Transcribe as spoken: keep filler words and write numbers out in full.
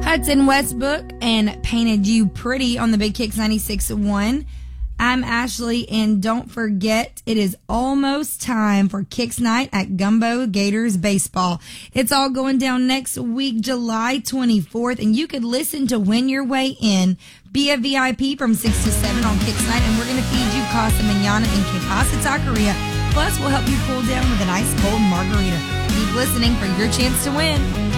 Hudson Westbrook and Painted You Pretty on the Big Kicks ninety-six point one. I'm Ashley, and don't forget, it is almost time for Kicks Night at Gumbo Gators Baseball. It's all going down next week, July twenty-fourth, and you could listen to Win Your Way In. Be a V I P from six to seven on Kicks Night, and we're going to feed you Casa Manana and Kekasa Taqueria. Plus, we'll help you cool down with a nice cold margarita. Keep listening for your chance to win.